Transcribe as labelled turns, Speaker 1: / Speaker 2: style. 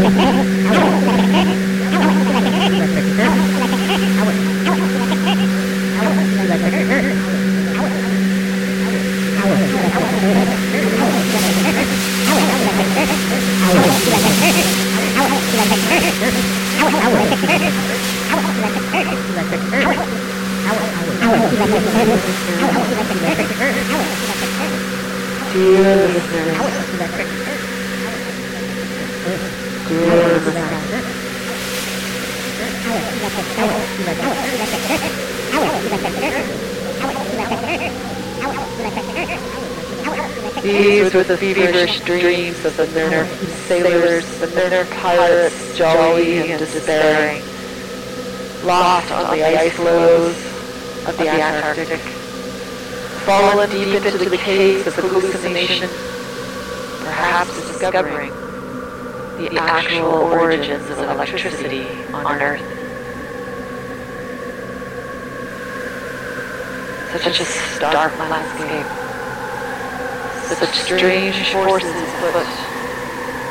Speaker 1: Dear listeners, dear listeners, these were the feverish dreams of the Myrrh sailors, the Myrrh pirates, jolly and despairing, lost on the ice floes of the Antarctic, fallen deep into the caves of hallucination, perhaps discovering the actual origins of electricity on Earth. Such a stark landscape, such strange forces afoot.